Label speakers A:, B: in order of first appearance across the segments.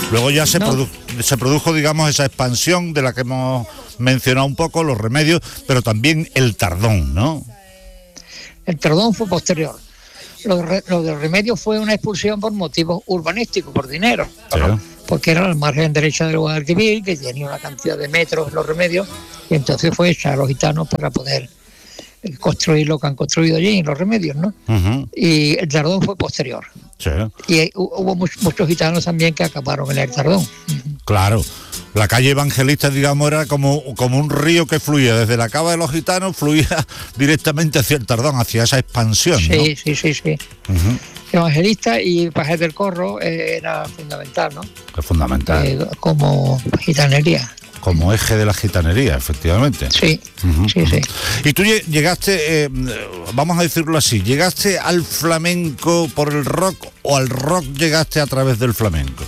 A: Luego ya se produjo, digamos, esa expansión de la que hemos mencionado un poco, los remedios, pero también el tardón, ¿no?
B: El tardón fue posterior. Lo del remedio fue una expulsión por motivos urbanísticos, por dinero,
A: sí,
B: ¿no? Porque era la margen derecha del Guadalquivir, que tenía una cantidad de metros los remedios, y entonces fue echar a los gitanos para poder construir lo que han construido allí en los remedios, ¿no?
A: Uh-huh.
B: Y el tardón fue posterior.
A: Sí.
B: Y hubo muchos gitanos también que acabaron en el tardón.
A: Claro. La calle Evangelista, digamos, era como un río que fluía desde la cava de los gitanos, fluía directamente hacia el tardón, hacia esa expansión, ¿no?
B: Sí.
A: Uh-huh.
B: Evangelista y Pajes del Corro era fundamental, ¿no?
A: Es fundamental.
B: Como gitanería.
A: Como eje de la gitanería, efectivamente.
B: Sí,
A: uh-huh.
B: Sí.
A: Y tú llegaste, vamos a decirlo así, ¿llegaste al flamenco por el rock o al rock llegaste a través del flamenco?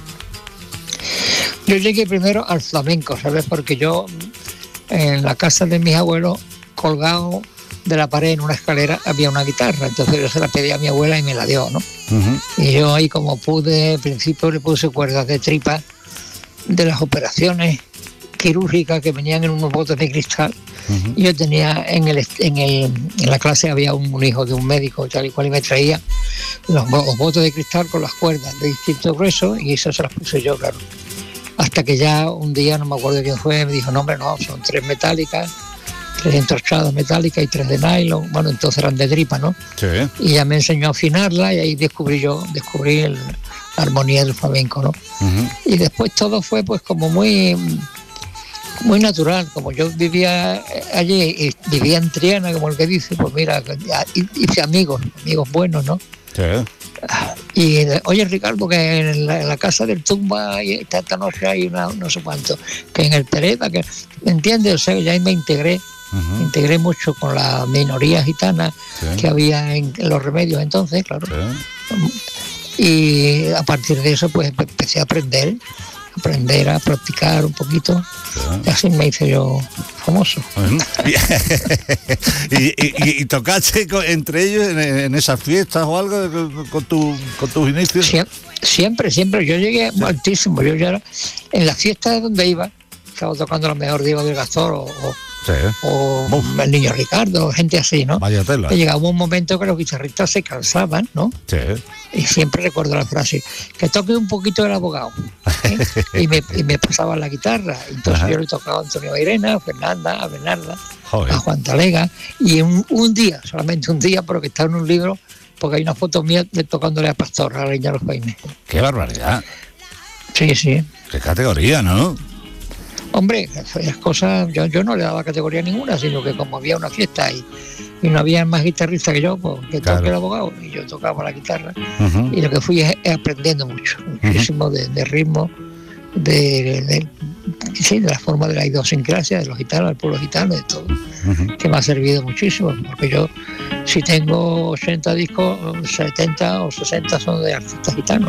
B: Yo llegué primero al flamenco, ¿sabes? Porque yo, en la casa de mis abuelos, colgado de la pared en una escalera, había una guitarra. Entonces yo se la pedí a mi abuela y me la dio, ¿no? Uh-huh. Y yo ahí, como pude, al principio le puse cuerdas de tripa de las operaciones quirúrgicas que venían en unos botes de cristal. Uh-huh. Y yo tenía en la clase había un hijo de un médico tal y cual, y me traía los botes de cristal con las cuerdas de distinto grueso, y esas se las puse yo, claro. Hasta que ya un día, no me acuerdo quién fue, me dijo, no hombre, no, son 3 metálicas, 3 entorchadas metálicas y 3 de nylon. Bueno, entonces eran de tripa, ¿no?
A: Sí.
B: Y ya me enseñó a afinarla, y ahí descubrí la armonía del flamenco, ¿no? Uh-huh. Y después todo fue pues como muy natural. Como yo vivía allí y vivía en Triana, como el que dice, pues mira, hice amigos buenos, ¿no?
A: Sí.
B: Y oye, Ricardo, que en la casa del Tumba esta noche hay no sé cuánto, que en el Tereta, que ¿me entiendes? O sea, ya me integré. Uh-huh. Me integré mucho con la minoría gitana, sí, que había en los remedios entonces, claro. Sí. Y a partir de eso pues empecé a aprender a practicar un poquito. Sí. Y así me hice yo famoso.
A: Uh-huh. ¿Y tocaste entre ellos en esas fiestas o algo con tus inicios?
B: Siempre. Yo llegué altísimo. Yo ya era, en las fiestas donde iba, estaba tocando lo mejor Diego del Gastor o el Niño Ricardo, gente así, ¿no?
A: Vaya tela.
B: Y llegaba un momento que los guitarristas se cansaban, ¿no?
A: Sí.
B: Y siempre recuerdo la frase, que toque un poquito el abogado, ¿eh? y me pasaban la guitarra. Entonces, ajá, yo le tocaba a Antonio Bairena, a Fernanda, a Bernarda, joder, a Juan Talega, y un día, solamente un día, pero que está en un libro, porque hay una foto mía tocándole a Pastor, a la Leña de los Peines.
A: ¡Qué barbaridad!
B: Sí.
A: ¡Qué categoría!, ¿no?
B: Hombre, esas cosas, yo no le daba categoría ninguna, sino que como había una fiesta y no había más guitarristas que yo, pues que toque el abogado, y yo tocaba la guitarra. Uh-huh. Y lo que fui es aprendiendo muchísimo, uh-huh, de ritmo, de la forma de la idiosincrasia de los gitanos, del pueblo gitano, de todo, uh-huh, que me ha servido muchísimo, porque yo, si tengo 80 discos, 70 o 60 son de artistas gitanos.